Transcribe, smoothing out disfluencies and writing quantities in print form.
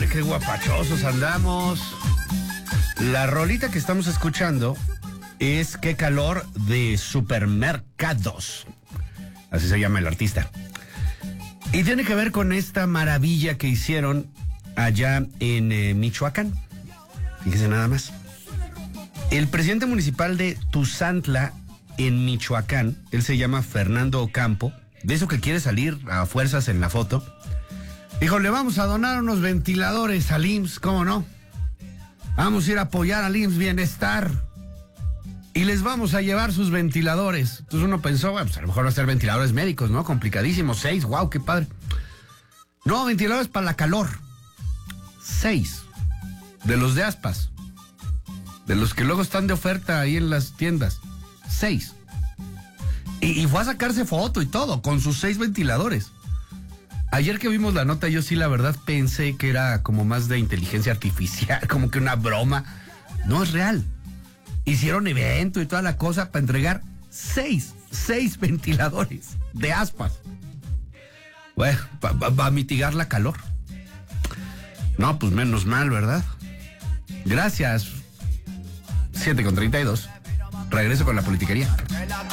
hombre, qué guapachosos andamos. La rolita que estamos escuchando es Qué calor de Supermercados. Así se llama el artista. Y tiene que ver con esta maravilla que hicieron allá en Michoacán. Fíjese nada más. El presidente municipal de Tuzantla, en Michoacán, él se llama Fernando Ocampo, de eso que quiere salir a fuerzas en la foto, dijo, le vamos a donar unos ventiladores al IMSS, ¿cómo no? Vamos a ir a apoyar al IMSS Bienestar y les vamos a llevar sus ventiladores. Entonces uno pensó, bueno, pues a lo mejor va a ser ventiladores médicos, ¿no? Complicadísimos, 6, wow, qué padre. No, ventiladores para la calor. 6. De los de aspas. De los que luego están de oferta ahí en las tiendas. 6. Y fue a sacarse foto y todo, con sus 6 ventiladores. Ayer que vimos la nota, yo sí, la verdad, pensé que era como más de inteligencia artificial, como que una broma. No, es real. Hicieron evento y toda la cosa para entregar 6 ventiladores de aspas. Bueno, va a mitigar la calor. No, pues menos mal, ¿verdad? Gracias. 7:32. Regreso con la politiquería.